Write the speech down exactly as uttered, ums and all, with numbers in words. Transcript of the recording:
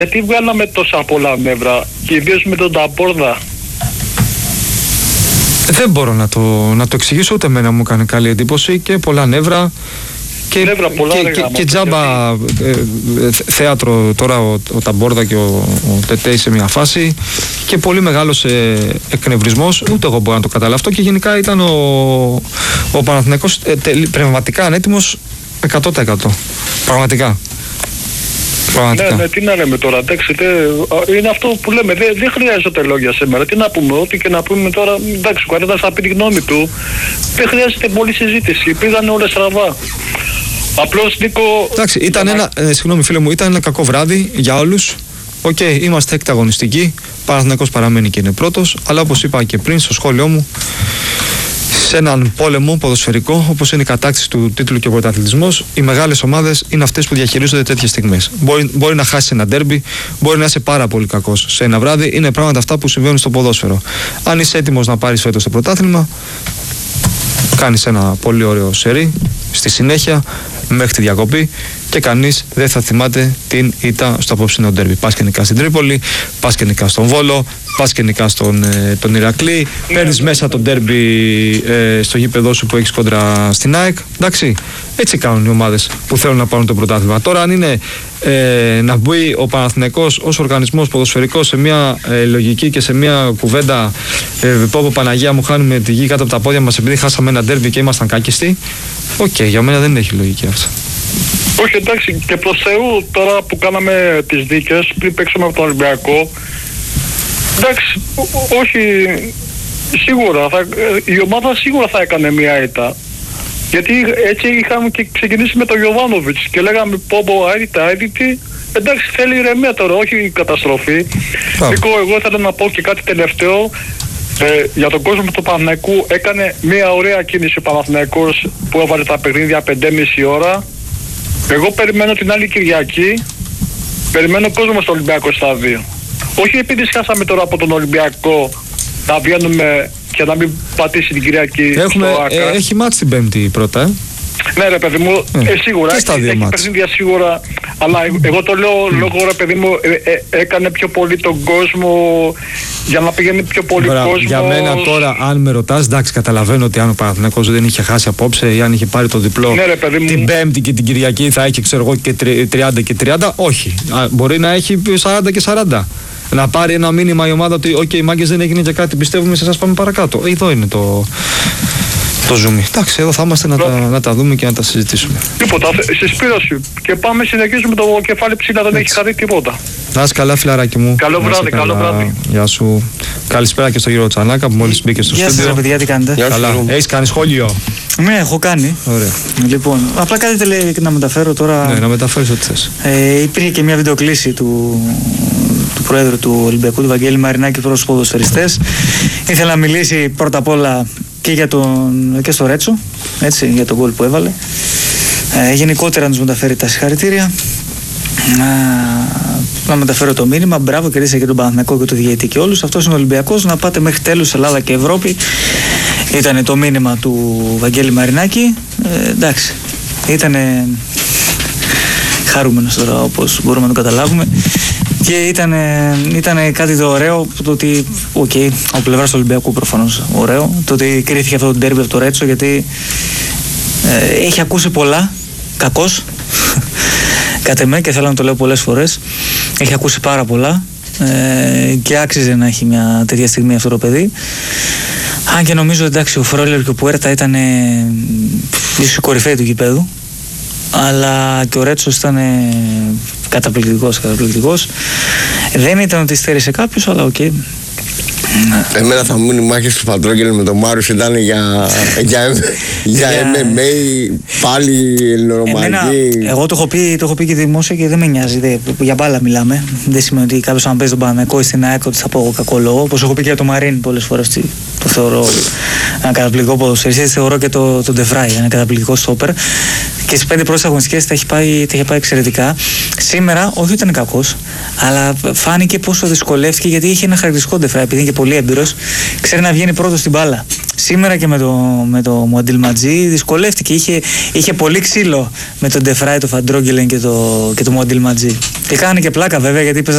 Γιατί βγάλαμε τόσα πολλά νεύρα, και ιδίως με τον Ταμπόρδα. Δεν μπορώ να το, να το εξηγήσω, ούτε εμένα μου έκανε καλή εντύπωση και πολλά νεύρα. Και, νεύρα πολλά, και, και, και τζάμπα ε, θέατρο τώρα ο, ο Ταμπόρδα και ο, ο Τετέι σε μια φάση και πολύ μεγάλος ε, εκνευρισμός, ούτε εγώ μπορώ να το καταλάβω αυτό, και γενικά ήταν ο, ο Παναθηναϊκός ε, τε, πνευματικά ανέτοιμος εκατό τοις εκατό πραγματικά. Ναι, ναι, τι να λέμε τώρα, εντάξει, είναι αυτό που λέμε, δεν, δεν χρειάζεται λόγια σήμερα. Τι να πούμε, ό,τι και να πούμε τώρα, εντάξει, ο καθένας θα πει τη γνώμη του, δεν χρειάζεται πολλή συζήτηση, πήγαν όλα στραβά. Απλώς, Νίκο... Εντάξει, ήταν ένα, ε, συγγνώμη φίλε μου, ήταν ένα κακό βράδυ για όλους. Οκ, okay, είμαστε έκτα αγωνιστικοί, Παναθηναϊκός παραμένει και είναι πρώτος, αλλά όπως είπα και πριν στο σχόλιο μου, σε έναν πόλεμο ποδοσφαιρικό όπως είναι η κατάκτηση του τίτλου και ο πρωταθλητισμός, οι μεγάλες ομάδες είναι αυτές που διαχειρίζονται τέτοιες στιγμές. Μπορεί, μπορεί να χάσει ένα ντέρμπι, μπορεί να είσαι πάρα πολύ κακός σε ένα βράδυ, είναι πράγματα αυτά που συμβαίνουν στο ποδόσφαιρο. Αν είσαι έτοιμος να πάρεις φέτος το πρωτάθλημα, κάνεις ένα πολύ ωραίο σερί στη συνέχεια μέχρι τη διακοπή και κανείς δεν θα θυμάται την ήττα στο απόψινο ντέρμπι. Πας και νικάς στην Τρίπολη, πας και νικάς στον Βόλο, πας και νικάς στον, ε, τον Ηρακλή, παίρνεις μέσα τον ντέρμπι ε, στο γήπεδό σου που έχεις κόντρα στην ΑΕΚ. Εντάξει, έτσι κάνουν οι ομάδες που θέλουν να πάρουν το πρωτάθλημα. Τώρα, αν είναι ε, να μπει ο Παναθηναϊκός ως οργανισμός ποδοσφαιρικός σε μια ε, λογική και σε μια κουβέντα ε, πω πω Παναγία μου, χάνουμε τη γη κάτω από τα πόδια μας επειδή χάσαμε ένα ντέρμπι και ήμασταν κάκιστοι. Οκ, okay, για μένα δεν έχει λογική αυτό. Όχι, εντάξει, και προς Θεού τώρα που κάναμε τις δίκες πριν παίξαμε από τον Ολυμπιακό, εντάξει, όχι, σίγουρα θα, η ομάδα σίγουρα θα έκανε μια ήττα, γιατί έτσι είχαμε και ξεκινήσει με τον Γιοβάνοβιτς και λέγαμε πω πω άδιτα, άδιτη. Εντάξει, θέλει ηρεμία τώρα, όχι καταστροφή. Νίκο, εγώ ήθελα να πω και κάτι τελευταίο. Ε, για τον κόσμο του Παναθηναϊκού, έκανε μια ωραία κίνηση ο Παναθηναϊκός που έβαλε τα παιχνίδια πέντε και μισή ώρα. Εγώ περιμένω την άλλη Κυριακή, περιμένω κόσμο στο Ολυμπιακό στάδιο. Όχι επειδή σχάσαμε τώρα από τον Ολυμπιακό να βγαίνουμε και να μην πατήσει την Κυριακή. Έχουμε, στο ΆΚΑ. Ε, έχει μάτς την Πέμπτη πρώτα, ε. Ναι ρε παιδί μου, ε, ε, σίγουρα, έχει, έχει παιχνίδια σίγουρα, αλλά εγώ το λέω mm. λόγω ρε παιδί μου, ε, ε, έκανε πιο πολύ τον κόσμο, για να πηγαίνει πιο πολύ Μπρα, κόσμο. Για μένα τώρα, αν με ρωτάς, εντάξει, καταλαβαίνω ότι αν ο Παναθηναϊκός δεν είχε χάσει απόψε ή αν είχε πάρει το διπλό ναι, ρε, παιδί μου. την Πέμπτη και την Κυριακή θα έχει, ξέρω εγώ, και τριάντα και τριάντα, όχι, Α, μπορεί να έχει σαράντα και σαράντα. Να πάρει ένα μήνυμα η ομάδα ότι, οκ, okay, μάγκες, δεν έγινε και κάτι, πιστεύουμε σε εσάς, πάμε παρακάτω. Εδώ είναι το... το zoom. Εντάξει, εδώ θα είμαστε να τα, να τα δούμε και να τα συζητήσουμε. Τίποτα, συσπήρωση. Και πάμε, συνεχίζουμε το κεφάλι ψηλά, δεν έχει χαθεί τίποτα. Να είσαι καλά, φιλαράκι μου. Καλό βράδυ, καλό βράδυ. Γεια σου. Καλησπέρα και στον Γιώργο Τσανάκα που μόλις μπήκε στο στούντιο. Γεια σας, παιδιά, τι κάνετε? Καλά. Έχεις κάνει σχόλιο? Ναι, έχω κάνει. Ωραία. Λοιπόν, απλά κάτι θέλει να μεταφέρω τώρα. Ναι, να μεταφέρεις ό,τι θες. Ε, υπήρχε και μια βιντεοκλήση του, του Πρόεδρου του Ολυμπιακού, του Βαγγέλη Μαρινάκη, προς τους ποδοσφαιριστές. Ήθελα να μιλήσει πρώτα απ' όλα και, για τον, και στο Ρέτσο, έτσι, για τον γκολ που έβαλε. Ε, γενικότερα να τους μεταφέρει τα συγχαρητήρια. Να, να μεταφέρω το μήνυμα. Μπράβο, κερδίσα και τον Παναθηναϊκό και το διαιτητή και όλους. Αυτός είναι ο Ολυμπιακός. Να πάτε μέχρι τέλους Ελλάδα και Ευρώπη. Ήταν το μήνυμα του Βαγγέλη Μαρινάκη. Ε, εντάξει. Ήταν χαρούμενος τώρα, όπως μπορούμε να το καταλάβουμε. Και ήταν, ήταν κάτι το ωραίο, το ότι, οκ, okay, από πλευράς του Ολυμπιακού προφανώς ωραίο, το ότι κρίθηκε αυτό το ντέρμπι από το Ρέτσο, γιατί ε, έχει ακούσει πολλά, κακώς, κατ' εμέ, και θέλω να το λέω πολλές φορές, έχει ακούσει πάρα πολλά ε, και άξιζε να έχει μια τέτοια στιγμή αυτό το παιδί. Αν και νομίζω, εντάξει, ο Φρόλερ και ο Πουέρτα ήταν ίσως η κορυφαίοι του γηπέδου, αλλά και ο Ρέτσος ήταν καταπληκτικός, καταπληκτικός. Δεν ήταν ότι στέρισε κάποιος, αλλά οκ. Okay. Εμένα θα μου μείνει μάχες του Παντρόγγελ με τον Μάριος, ήταν για, για, για εμ εμ έι, πάλι ελληνορομαϊκή. Εγώ το έχω, πει, το έχω πει και δημόσια και δεν με νοιάζει, δε, για μπάλα μιλάμε. Δεν σημαίνει ότι κάποιος αν παίζει τον Παναθηναϊκό ή στην ΑΕΚ ότι θα πω εγώ κακό λόγο. Όπως έχω πει και για το Μαρίν πολλές φορές, το θεωρώ ένα καταπληκτικό ποδοσφαιριστή. Θεωρώ και το, το Ντεφράι ένα καταπληκτικό στόπερ. Και στις πέντε πρώτες αγωνιστικές τα έχει πάει, τα έχει πάει εξαιρετικά. Σήμερα, όχι ήταν κακός, αλλά φάνηκε πόσο δυσκολεύτηκε, γιατί είχε ένα χαρακτηριστικό Ντεφράι, επειδή είναι και πολύ έμπειρος, ξέρει να βγαίνει πρώτος στην μπάλα. Σήμερα και με το, με το Μουαντιλματζή δυσκολεύτηκε. Είχε, είχε πολύ ξύλο με τον Ντεφράι, τον Φαντρόγγελεν και το, και το Μουαντιλματζή. Και κάνανε και πλάκα βέβαια, γιατί